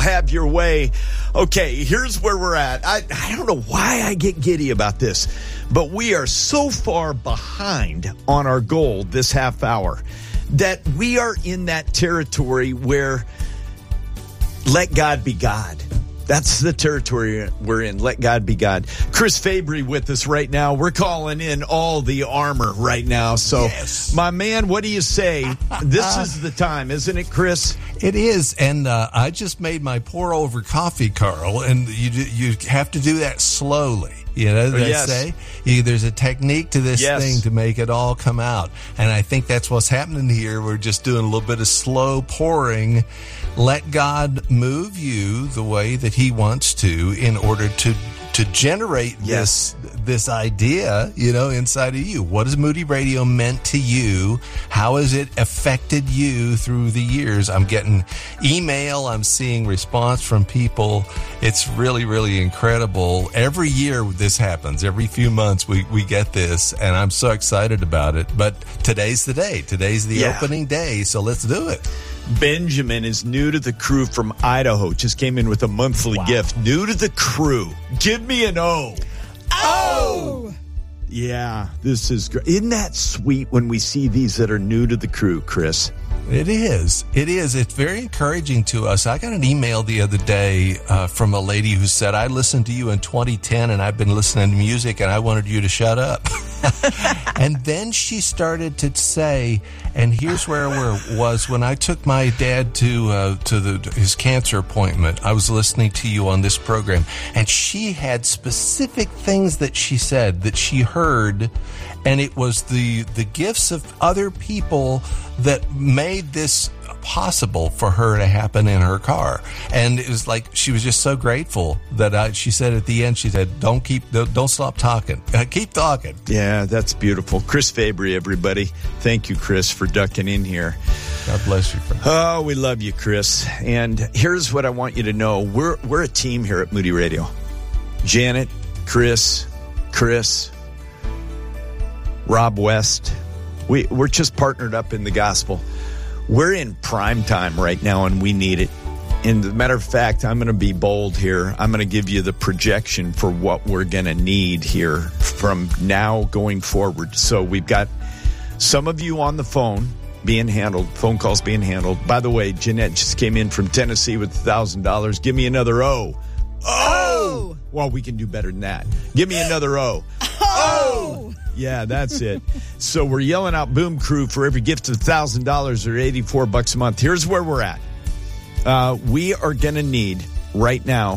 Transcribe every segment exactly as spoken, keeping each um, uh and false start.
have your way. Okay, here's where we're at. I, I don't know why I get giddy about this, but we are so far behind on our goal this half hour that we are in that territory where let God be God. That's the territory we're in. Let God be God. Chris Fabry with us right now. We're calling in all the armor right now. So, yes. My man, what do you say? This is the time, isn't it, Chris? It is. And uh, I just made my pour over coffee, Carl, and you you have to do that slowly. You know, they yes. say you, there's a technique to this yes. thing to make it all come out. And I think that's what's happening here. We're just doing a little bit of slow pouring. Let God move you the way that he wants to in order to to generate yes. this this idea, you know, inside of you. What has Moody Radio meant to you? How has it affected you through the years? I'm getting email. I'm seeing response from people. It's really, really incredible. Every year this happens. Every few months we, we get this, and I'm so excited about it. But today's the day. Today's the yeah. opening day, so let's do it. Benjamin is new to the crew from Idaho. Just came in with a monthly wow. gift. New to the crew. Give me an O. Oh! Yeah, this is great. Isn't that sweet when we see these that are new to the crew, Chris? It is. It is. It's very encouraging to us. I got an email the other day uh, from a lady who said, I listened to you in twenty ten and I've been listening to music and I wanted you to shut up. And then she started to say, and here's where it was when I took my dad to uh, to the, his cancer appointment. I was listening to you on this program, and she had specific things that she said that she heard, and it was the the gifts of other people that made this possible for her to happen in her car. And it was like she was just so grateful that I, she said at the end, she said, don't keep don't, don't stop talking, uh, keep talking. Yeah, that's beautiful. Chris Fabry, everybody, thank you, Chris, for ducking in here. God bless you, friend. Oh, we love you, Chris. And here's what I want you to know. We're we're a team here at Moody Radio. Janet, Chris, Chris, Rob West, we, we're just partnered up in the gospel. We're in prime time right now, and we need it. And as a matter of fact, I'm going to be bold here. I'm going to give you the projection for what we're going to need here from now going forward. So we've got some of you on the phone being handled, phone calls being handled. By the way, Jeanette just came in from Tennessee with one thousand dollars. Give me another O. Oh! Well, we can do better than that. Give me another O. Oh! Yeah, that's it. So we're yelling out Boom Crew for every gift of one thousand dollars or eighty-four bucks a month. Here's where we're at. Uh, we are going to need right now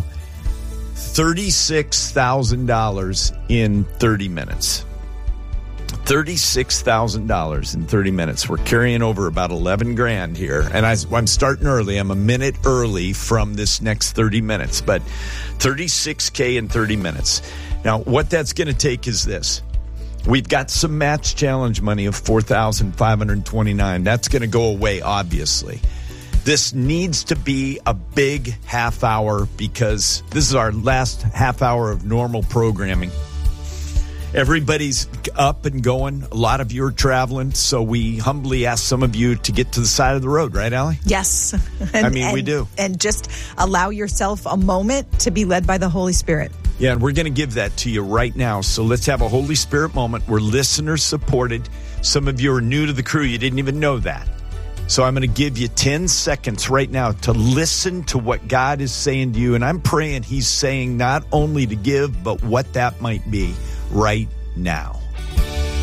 thirty-six thousand dollars in thirty minutes. thirty-six thousand dollars in thirty minutes. We're carrying over about eleven grand here. And I, I'm starting early. I'm a minute early from this next thirty minutes, but thirty-six K in thirty minutes. Now, what that's going to take is this. We've got some match challenge money of four thousand five hundred twenty-nine dollars. That's going to go away, obviously. This needs to be a big half hour because this is our last half hour of normal programming. Everybody's up and going. A lot of you are traveling, so we humbly ask some of you to get to the side of the road, right, Allie? Yes. And, I mean, and, we do. And just allow yourself a moment to be led by the Holy Spirit. Yeah, and we're going to give that to you right now. So let's have a Holy Spirit moment. We're listener supported. Some of you are new to the crew. You didn't even know that. So I'm going to give you ten seconds right now to listen to what God is saying to you. And I'm praying he's saying not only to give, but what that might be right now.